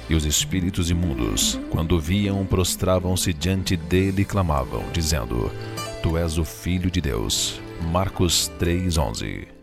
E os espíritos imundos, quando o viam, prostravam-se diante dele e clamavam, dizendo: Tu és o Filho de Deus. Marcos 3:11.